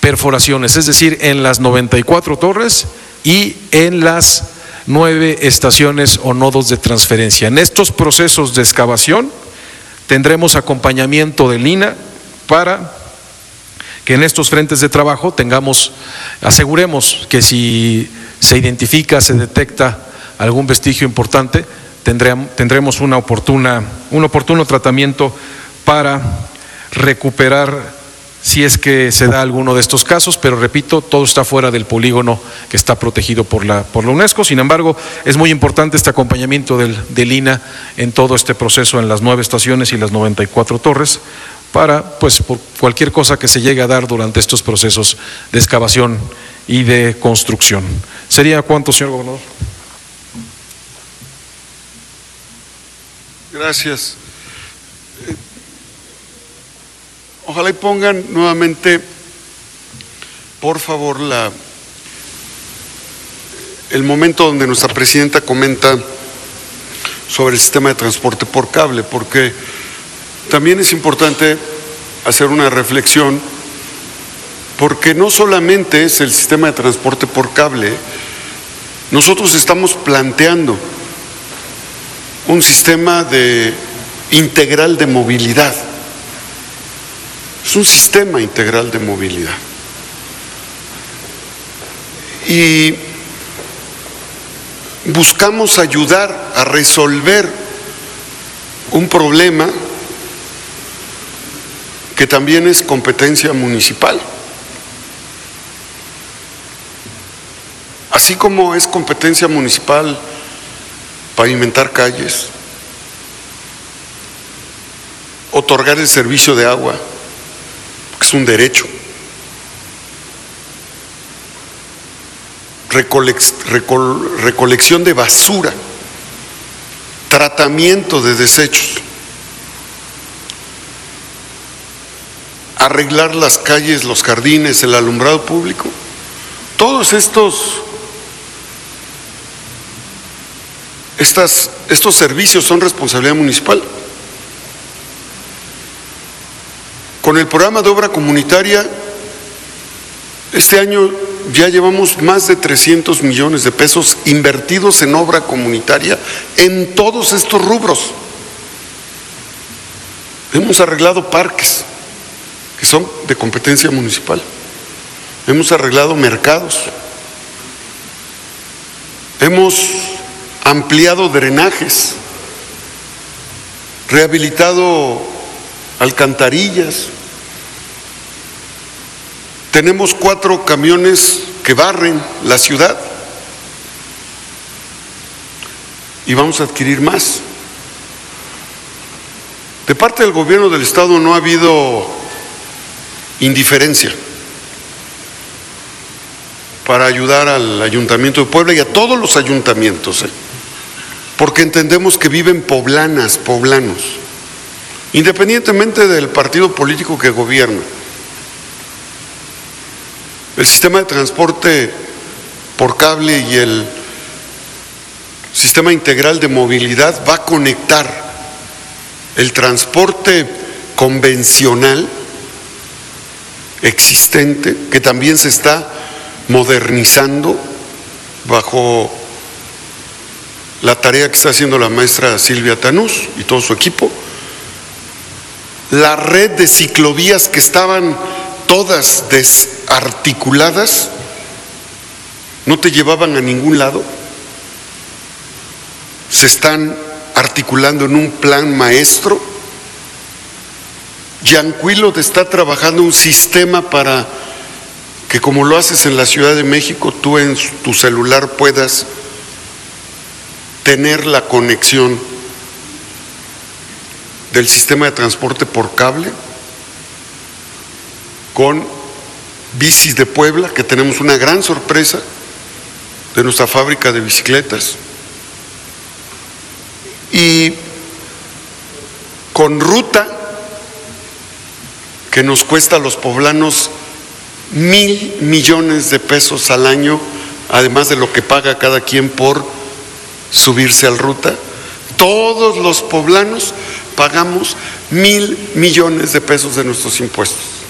perforaciones, es decir, en las 94 torres y en las 9 estaciones o nodos de transferencia. En estos procesos de excavación tendremos acompañamiento del INAH para que en estos frentes de trabajo aseguremos que si se identifica, se detecta algún vestigio importante, tendremos un oportuno tratamiento para recuperar si es que se da alguno de estos casos, pero repito, todo está fuera del polígono que está protegido por la UNESCO. Sin embargo, es muy importante este acompañamiento del INAH en todo este proceso en las 9 estaciones y las 94 torres, para, pues, por cualquier cosa que se llegue a dar durante estos procesos de excavación y de construcción. ¿Sería cuánto, señor gobernador? Gracias. Ojalá y pongan nuevamente, por favor, el momento donde nuestra presidenta comenta sobre el sistema de transporte por cable, porque también es importante hacer una reflexión, porque no solamente es el sistema de transporte por cable, nosotros estamos planteando un sistema integral de movilidad. Es un sistema integral de movilidad. Y buscamos ayudar a resolver un problema que también es competencia municipal. Así como es competencia municipal pavimentar calles, otorgar el servicio de agua, que es un derecho, recolección de basura, tratamiento de desechos, arreglar las calles, los jardines, el alumbrado público. Todos estos servicios son responsabilidad municipal. Con el programa de obra comunitaria, este año ya llevamos más de 300 millones de pesos invertidos en obra comunitaria en todos estos rubros. Hemos arreglado parques que son de competencia municipal. Hemos arreglado mercados. Hemos ampliado drenajes, rehabilitado alcantarillas. Tenemos 4 camiones que barren la ciudad y vamos a adquirir más. De parte del gobierno del estado no ha habido indiferencia para ayudar al Ayuntamiento de Puebla y a todos los ayuntamientos, porque entendemos que viven poblanas, poblanos, independientemente del partido político que gobierna. El sistema de transporte por cable y el sistema integral de movilidad va a conectar el transporte convencional existente, que también se está modernizando bajo la tarea que está haciendo la maestra Silvia Tanús y todo su equipo. La red de ciclovías que estaban todas desarticuladas, no te llevaban a ningún lado, se están articulando en un plan maestro. Yancuilo está trabajando un sistema para que, como lo haces en la Ciudad de México, tú en tu celular puedas tener la conexión del sistema de transporte por cable con Bicis de Puebla, que tenemos una gran sorpresa de nuestra fábrica de bicicletas, y con Ruta, que nos cuesta a los poblanos 1,000 millones de pesos al año, además de lo que paga cada quien por subirse al Ruta. Todos los poblanos pagamos 1,000 millones de pesos de nuestros impuestos.